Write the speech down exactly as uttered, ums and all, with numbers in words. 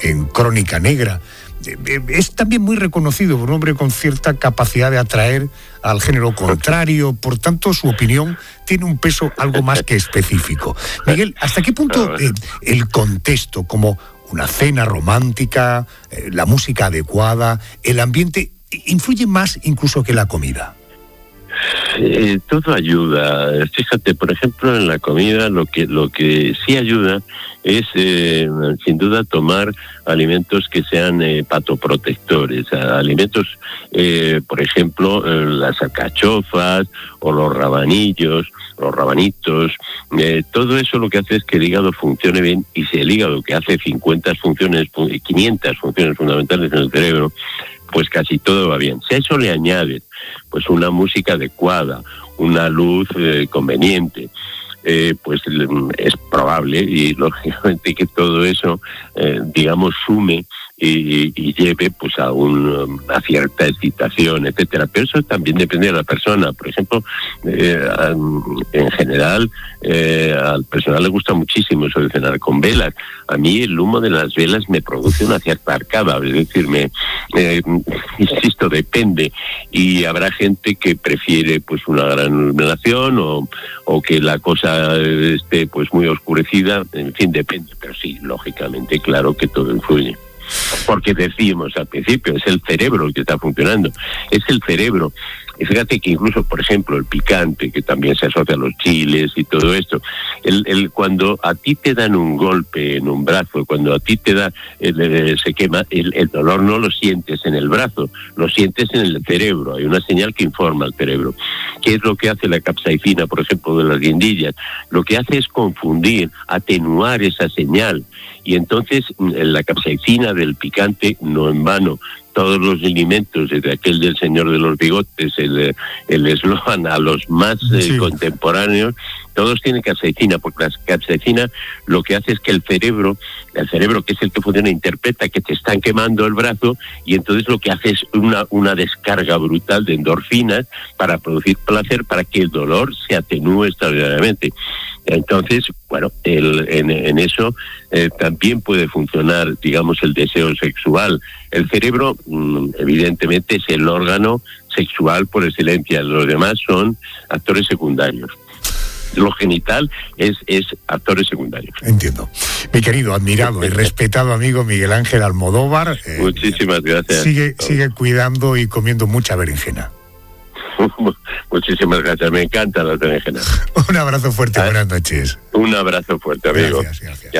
en Crónica Negra. Es también muy reconocido por un hombre con cierta capacidad de atraer al género contrario, por tanto su opinión tiene un peso algo más que específico. Miguel, ¿hasta qué punto eh, el contexto, como una cena romántica, eh, la música adecuada, el ambiente, influye más incluso que la comida? Eh, todo ayuda. Fíjate, por ejemplo, en la comida lo que lo que sí ayuda es, eh, sin duda, tomar alimentos que sean eh, patoprotectores, alimentos, eh, por ejemplo, eh, las alcachofas o los rabanillos, los rabanitos, eh, todo eso lo que hace es que el hígado funcione bien, y si el hígado, que hace cincuenta funciones, quinientas funciones fundamentales en el cerebro, pues casi todo va bien. Si a eso le añades pues una música adecuada, una luz eh, conveniente, eh, pues es probable y lógicamente que todo eso, eh, digamos, sume y, y lleve pues a un, a cierta excitación, etcétera. Pero eso también depende de la persona. Por ejemplo, eh, en general, eh, al personal le gusta muchísimo eso de cenar con velas. A mí el humo de las velas me produce una cierta arcada, es decir, me, eh, insisto, depende. Y habrá gente que prefiere pues una gran iluminación o, o que la cosa esté pues muy oscurecida. En fin, depende. Pero sí, lógicamente, claro que todo influye. Porque decíamos al principio, es el cerebro el que está funcionando, es el cerebro. Y fíjate que incluso, por ejemplo, el picante, que también se asocia a los chiles y todo esto, el, el cuando a ti te dan un golpe en un brazo, cuando a ti te da, el, el, se quema, el, el dolor no lo sientes en el brazo, lo sientes en el cerebro. Hay una señal que informa al cerebro. ¿Qué es lo que hace la capsaicina, por ejemplo, de las guindillas? Lo que hace es confundir, atenuar esa señal. Y entonces la capsaicina del picante, no en vano, todos los alimentos, desde aquel del señor de los bigotes, el el eslogan a los más eh, sí. contemporáneos, todos tienen capsaicina, porque la capsaicina lo que hace es que el cerebro, el cerebro que es el que funciona, interpreta que te están quemando el brazo, y entonces lo que hace es una, una descarga brutal de endorfinas para producir placer, para que el dolor se atenúe extraordinariamente. Entonces, bueno, el, en, en eso eh, también puede funcionar, digamos, el deseo sexual. El cerebro, mmm, evidentemente, es el órgano sexual por excelencia. Los demás son actores secundarios. Lo genital es, es actores secundarios. Entiendo. Mi querido, admirado y respetado amigo Miguel Ángel Almodóvar. Eh, Muchísimas gracias. Sigue, sigue cuidando y comiendo mucha berenjena. Muchísimas gracias, me encanta la berenjena. Un abrazo fuerte, buenas noches. Un abrazo fuerte, amigo. Gracias, gracias.